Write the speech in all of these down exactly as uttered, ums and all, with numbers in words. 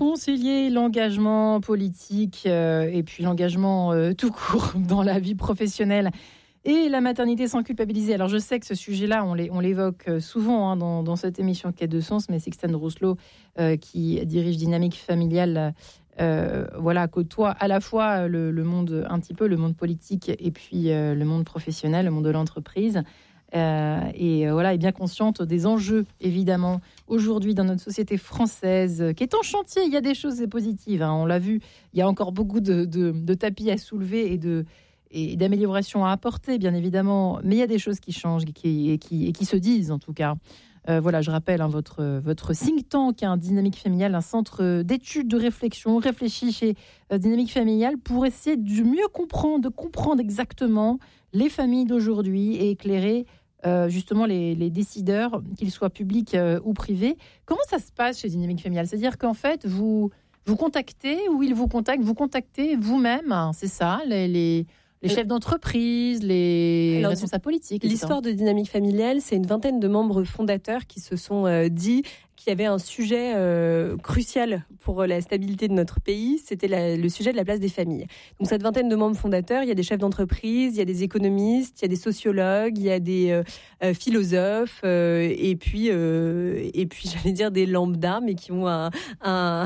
concilier l'engagement politique euh, et puis l'engagement euh, tout court dans la vie professionnelle et la maternité sans culpabiliser. Alors je sais que ce sujet-là, on, l'é- on l'évoque souvent hein, dans, dans cette émission Quai de Sens, mais Sixtine Rousselot, euh, qui dirige Dynamique Familiale, euh, voilà, côtoie à la fois le, le monde, un petit peu le monde politique et puis euh, le monde professionnel, le monde de l'entreprise. Euh, et euh, voilà, est bien consciente des enjeux, évidemment, aujourd'hui dans notre société française, euh, qui est en chantier. Il y a des choses positives, hein, on l'a vu. Il y a encore beaucoup de, de, de tapis à soulever et, de, et d'améliorations à apporter, bien évidemment. Mais il y a des choses qui changent et qui, et qui, et qui se disent, en tout cas. Euh, voilà, je rappelle, hein, votre, votre think tank, un hein, Dynamique Familiale, un centre d'études, de réflexion, réfléchit chez euh, Dynamique Familiale pour essayer de mieux comprendre, de comprendre exactement les familles d'aujourd'hui et éclairer Euh, justement les, les décideurs, qu'ils soient publics euh, ou privés. Comment ça se passe chez Dynamique Familiale ? C'est-à-dire qu'en fait, vous, vous contactez ou ils vous contactent, vous contactez vous-même, hein, c'est ça, les, les, les chefs d'entreprise, les Alors, responsables politiques. L'histoire de Dynamique Familiale, c'est une vingtaine de membres fondateurs qui se sont euh, dit qu'il y avait un sujet euh, crucial pour la stabilité de notre pays, c'était la, le sujet de la place des familles. Donc cette vingtaine de membres fondateurs, il y a des chefs d'entreprise, il y a des économistes, il y a des sociologues, il y a des euh, euh, philosophes, euh, et puis euh, et puis j'allais dire des lambdas, mais qui ont un, un,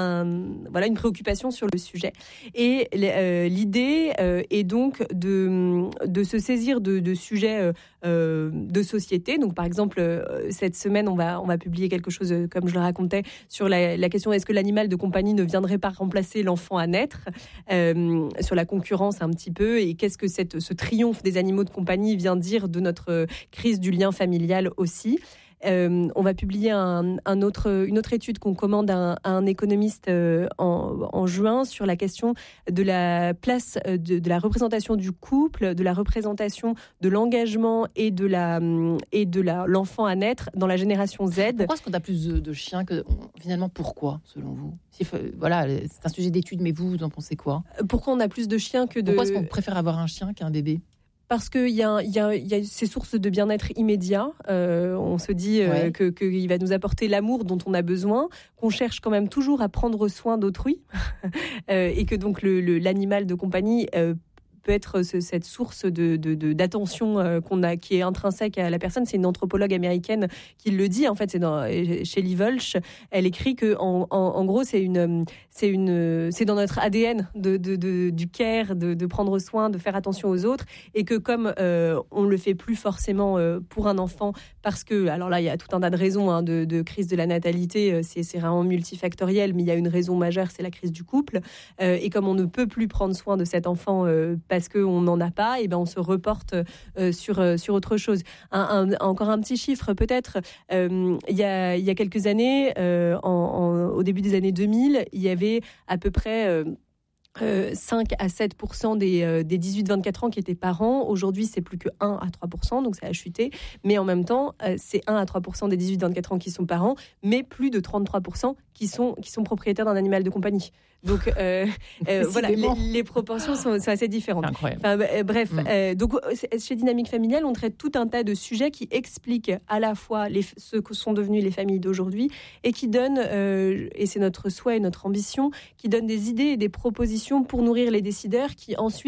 un voilà une préoccupation sur le sujet. Et euh, l'idée euh, est donc de de se saisir de, de sujets euh, de société. Donc par exemple euh, cette semaine on va on va publier quelque chose, comme je le racontais, sur la, la question est-ce que l'animal de compagnie ne viendrait pas remplacer l'enfant à naître, euh, sur la concurrence un petit peu, et qu'est-ce que cette, ce triomphe des animaux de compagnie vient dire de notre crise du lien familial aussi. Euh, on va publier un, un autre, une autre étude qu'on commande à un, à un économiste euh, en, en juin sur la question de la place de, de la représentation du couple, de la représentation de l'engagement et de la et de la l'enfant à naître dans la génération Z. Pourquoi est-ce qu'on a plus de, de chiens que finalement pourquoi selon vous ? Si, voilà, c'est un sujet d'étude, mais vous, vous en pensez quoi ? Pourquoi on a plus de chiens que de Pourquoi est-ce qu'on préfère avoir un chien qu'un bébé ? Parce qu'il y a, y, a, y a ces sources de bien-être immédiat. Euh, on se dit euh, ouais. que, qu'il va nous apporter l'amour dont on a besoin, qu'on cherche quand même toujours à prendre soin d'autrui, euh, et que donc le, le, l'animal de compagnie euh, peut être ce, cette source de, de, de, d'attention euh, qu'on a, qui est intrinsèque à la personne. C'est une anthropologue américaine qui le dit. En fait, c'est dans, chez Lee Volch. Elle écrit que, en, en, en gros, c'est une, c'est une, c'est dans notre A D N de, de, de, du care, de, de prendre soin, de faire attention aux autres, et que comme euh, on le fait plus forcément euh, pour un enfant, parce que, alors là, il y a tout un tas de raisons hein, de, de crise de la natalité. C'est, c'est vraiment multifactoriel, mais il y a une raison majeure, c'est la crise du couple. Euh, et comme on ne peut plus prendre soin de cet enfant euh, parce qu'on n'en a pas, et ben on se reporte euh, sur, euh, sur autre chose. Un, un, encore un petit chiffre peut-être, euh, il, y a, il y a quelques années, euh, en, en, au début des années deux mille, il y avait à peu près... Euh, Euh, cinq à sept pour cent des, euh, des dix-huit vingt-quatre ans qui étaient parents. Aujourd'hui, c'est plus que un à trois pour cent, donc ça a chuté. Mais en même temps, euh, c'est un à trois pour cent des dix-huit vingt-quatre ans qui sont parents, mais plus de trente-trois pour cent qui sont, qui sont propriétaires d'un animal de compagnie. Donc euh, euh, voilà, les, les proportions sont, sont assez différentes. Incroyable. Enfin, euh, bref, mmh. euh, donc chez Dynamique Familiale, on traite tout un tas de sujets qui expliquent à la fois les, ce que sont devenues les familles d'aujourd'hui, et qui donnent, euh, et c'est notre souhait et notre ambition, qui donnent des idées et des propositions pour nourrir les décideurs qui ensuite